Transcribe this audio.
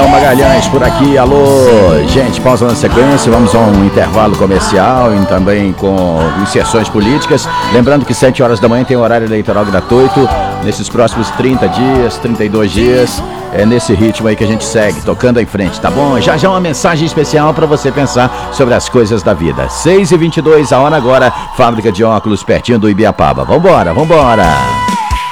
João Magalhães por aqui, alô. Gente, pausa na sequência, vamos a um intervalo comercial e também com inserções políticas. Lembrando que 7 horas da manhã tem horário eleitoral gratuito. Nesses próximos 30 dias, 32 dias, é nesse ritmo aí que a gente segue, tocando em frente, tá bom? Já uma mensagem especial para você pensar sobre as coisas da vida. 6h22, a hora agora, Fábrica de Óculos, pertinho do Ibiapaba. Vambora.